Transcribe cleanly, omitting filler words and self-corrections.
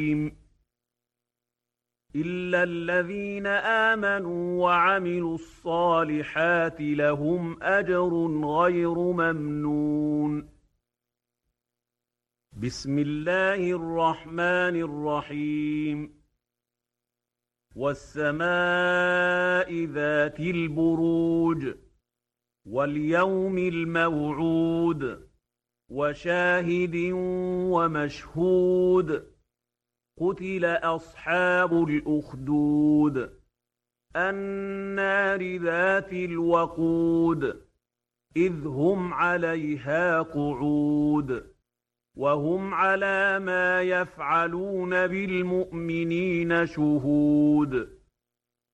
إلا الذين آمنوا وعملوا الصالحات لهم أجر غير ممنون. بسم الله الرحمن الرحيم. والسماء ذات البروج واليوم الموعود وشاهد ومشهود. قتل أصحاب الأخدود النار ذات الوقود إذ هم عليها قعود وهم على ما يفعلون بالمؤمنين شهود.